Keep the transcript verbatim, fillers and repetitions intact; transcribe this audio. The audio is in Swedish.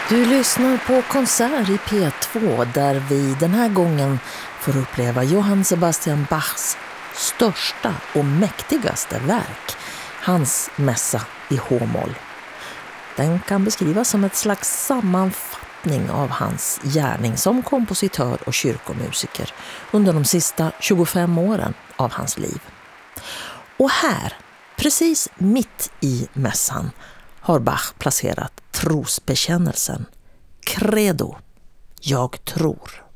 Du lyssnar på Konsert i P två där vi den här gången får uppleva Johann Sebastian Bachs största och mäktigaste verk, hans mässa i H-moll. Den kan beskrivas som ett slags sammanfattning av hans gärning som kompositör och kyrkomusiker under de sista tjugofem åren av hans liv. Och här, precis mitt i mässan, har Bach placerat trosbekännelsen. Credo, jag tror.